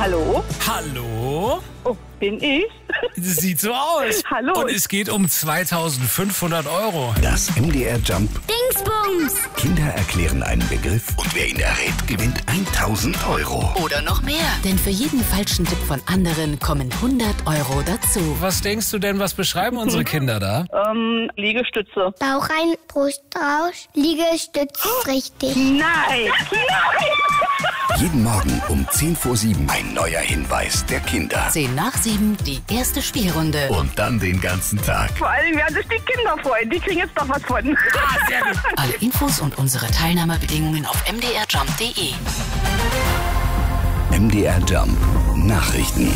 Hallo? Hallo? Oh, bin ich? Das sieht so aus. Hallo. Und es geht um 2.500 €. Das MDR Jump. Dingsbums! Kinder erklären einen Begriff und wer ihn errät, gewinnt 1.000 €. Oder noch mehr. Denn für jeden falschen Tipp von anderen kommen 100 € dazu. Was denkst du denn, was beschreiben unsere Kinder da? Liegestütze. Bauch rein, Brust raus, Liegestütz richtig. Nein! Jeden Morgen um 10 vor 7 ein neuer Hinweis der Kinder. 10 nach 7, die erste Spielrunde. Und dann den ganzen Tag. Vor allem werden sich die Kinder freuen. Die kriegen jetzt doch was von. Sehr gut. Alle Infos und unsere Teilnahmebedingungen auf mdrjump.de. MDR Jump. Nachrichten.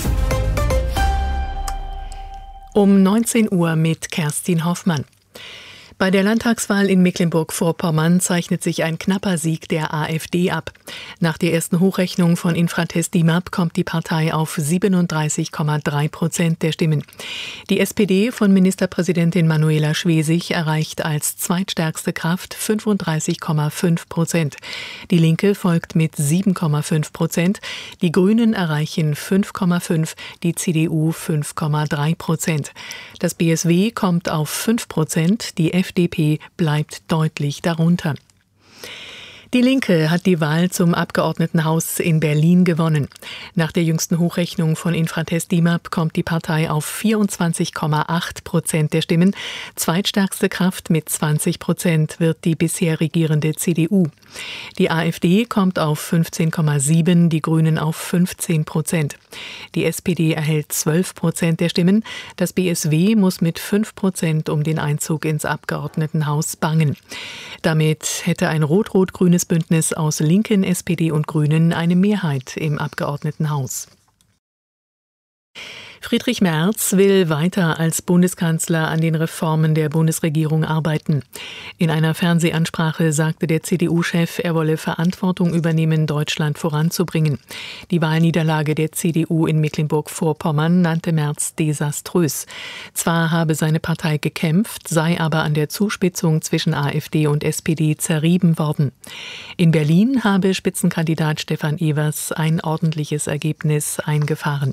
Um 19 Uhr mit Kerstin Hoffmann. Bei der Landtagswahl in Mecklenburg-Vorpommern zeichnet sich ein knapper Sieg der AfD ab. Nach der ersten Hochrechnung von Infratest DIMAP kommt die Partei auf 37,3% der Stimmen. Die SPD von Ministerpräsidentin Manuela Schwesig erreicht als zweitstärkste Kraft 35,5%. Die Linke folgt mit 7,5%. Die Grünen erreichen 5,5%, die CDU 5,3%. Das BSW kommt auf 5%, die FDP bleibt deutlich darunter. Die Linke hat die Wahl zum Abgeordnetenhaus in Berlin gewonnen. Nach der jüngsten Hochrechnung von Infratest DIMAP kommt die Partei auf 24,8% der Stimmen. Zweitstärkste Kraft mit 20% wird die bisher regierende CDU. Die AfD kommt auf 15,7%, die Grünen auf 15%. Die SPD erhält 12% der Stimmen. Das BSW muss mit 5% um den Einzug ins Abgeordnetenhaus bangen. Damit hätte ein rot-rot-grünes Bündnis aus Linken, SPD und Grünen eine Mehrheit im Abgeordnetenhaus. Friedrich Merz will weiter als Bundeskanzler an den Reformen der Bundesregierung arbeiten. In einer Fernsehansprache sagte der CDU-Chef, er wolle Verantwortung übernehmen, Deutschland voranzubringen. Die Wahlniederlage der CDU in Mecklenburg-Vorpommern nannte Merz desaströs. Zwar habe seine Partei gekämpft, sei aber an der Zuspitzung zwischen AfD und SPD zerrieben worden. In Berlin habe Spitzenkandidat Stefan Evers ein ordentliches Ergebnis eingefahren.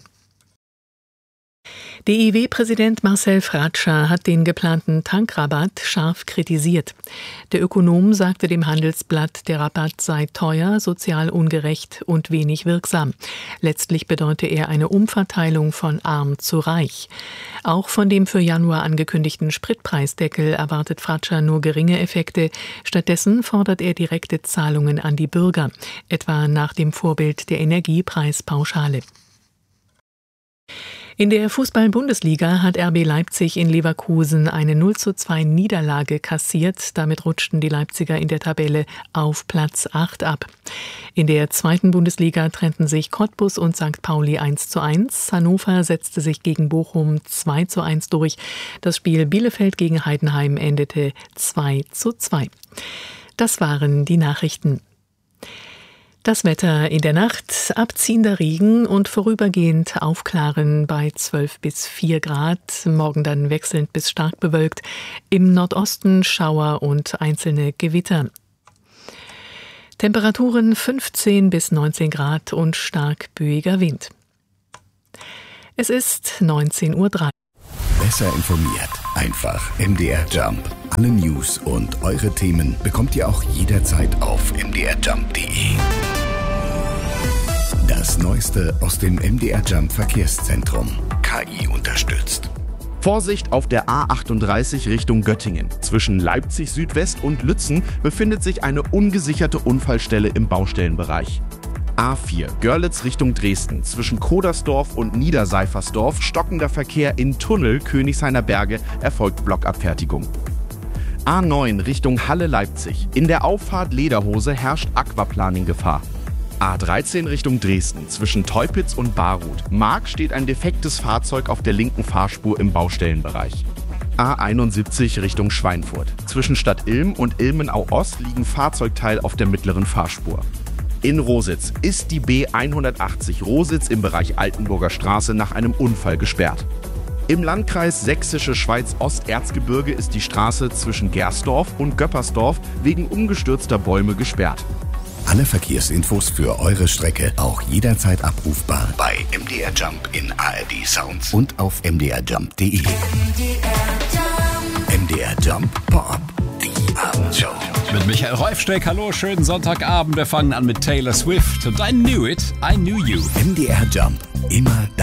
DIW-Präsident Marcel Fratscher hat den geplanten Tankrabatt scharf kritisiert. Der Ökonom sagte dem Handelsblatt, der Rabatt sei teuer, sozial ungerecht und wenig wirksam. Letztlich bedeute er eine Umverteilung von arm zu reich. Auch von dem für Januar angekündigten Spritpreisdeckel erwartet Fratscher nur geringe Effekte. Stattdessen fordert er direkte Zahlungen an die Bürger, etwa nach dem Vorbild der Energiepreispauschale. In der Fußball-Bundesliga hat RB Leipzig in Leverkusen eine 0:2 Niederlage kassiert. Damit rutschten die Leipziger in der Tabelle auf Platz 8 ab. In der zweiten Bundesliga trennten sich Cottbus und St. Pauli 1:1. Hannover setzte sich gegen Bochum 2:1 durch. Das Spiel Bielefeld gegen Heidenheim endete 2:2. Das waren die Nachrichten. Das Wetter in der Nacht, abziehender Regen und vorübergehend Aufklaren bei 12 bis 4 Grad. Morgen dann wechselnd bis stark bewölkt. Im Nordosten Schauer und einzelne Gewitter. Temperaturen 15 bis 19 Grad und stark böiger Wind. Es ist 19:03 Uhr. Besser informiert. Einfach MDR Jump. Alle News und eure Themen bekommt ihr auch jederzeit auf mdrjump.de. Das Neueste aus dem MDR Jump Verkehrszentrum. KI unterstützt. Vorsicht auf der A38 Richtung Göttingen. Zwischen Leipzig Südwest und Lützen befindet sich eine ungesicherte Unfallstelle im Baustellenbereich. A4 Görlitz Richtung Dresden. Zwischen Kodersdorf und Niederseifersdorf stockender Verkehr in Tunnel Königshainer Berge erfolgt Blockabfertigung. A9 Richtung Halle-Leipzig. In der Auffahrt Lederhose herrscht Aquaplaning-Gefahr. A13 Richtung Dresden. Zwischen Teupitz und Barut. Mark steht ein defektes Fahrzeug auf der linken Fahrspur im Baustellenbereich. A71 Richtung Schweinfurt. Zwischen Stadt Ilm und Ilmenau-Ost liegen Fahrzeugteil auf der mittleren Fahrspur. In Rositz ist die B180 Rositz im Bereich Altenburger Straße nach einem Unfall gesperrt. Im Landkreis Sächsische Schweiz-Osterzgebirge ist die Straße zwischen Gersdorf und Göppersdorf wegen umgestürzter Bäume gesperrt. Alle Verkehrsinfos für eure Strecke auch jederzeit abrufbar bei MDR Jump in ARD Sounds und auf mdrjump.de. MDR Jump Pop, die Abendshow. Mit Michael Reufsteck, hallo, schönen Sonntagabend. Wir fangen an mit Taylor Swift und I Knew It, I Knew You. MDR Jump, immer da.